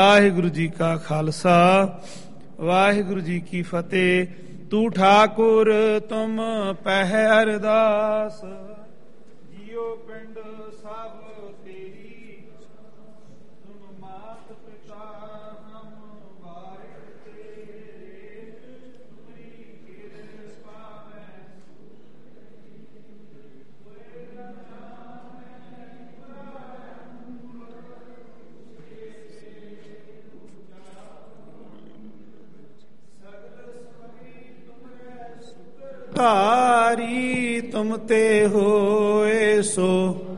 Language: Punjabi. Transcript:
ਵਾਹਿਗੁਰੂ ਜੀ ਕਾ ਖਾਲਸਾ ਵਾਹਿਗੁਰੂ ਜੀ ਕੀ ਫਤਿਹ। ਤੂੰ ਠਾਕੁਰ ਤੁਮ ਪਹਿ ਅਰਦਾਸ, ਜੀਉ ਪਿੰਡ ਸਭ ਤੇਰੀ, ਤੁਮ ਮਾਤ ਪਿਤਾ ਹਮ ਵਾਰਿਸ ਤੇਰੇ, ਤੁਮਰੀ ਕਿਰਪਾ ਮੈਂ ਧਾਰੀ, ਤੁਮ ਤੇ ਹੋਏ ਸੋ